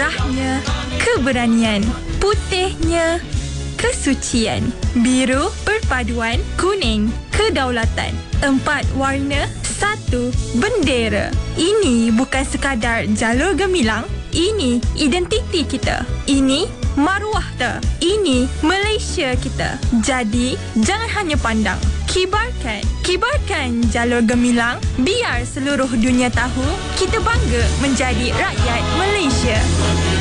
merahnya keberanian, putihnya kesucian, biru perpaduan, kuning kedaulatan. 4 warna, 1 bendera. Ini bukan sekadar jalur gemilang, ini identiti kita. Ini maruah kita. Ini Malaysia kita. Jadi, jangan hanya pandang. Kibarkan jalur gemilang, biar seluruh dunia tahu kita bangga menjadi rakyat Malaysia.